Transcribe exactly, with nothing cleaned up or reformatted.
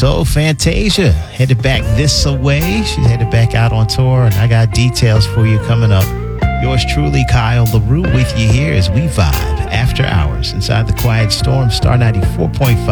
So Fantasia headed back this away. She's headed back out on tour, and I got details for you coming up. Yours truly, Kyle LaRue, with you here as we vibe after hours inside the Quiet Storm, Star ninety-four point five.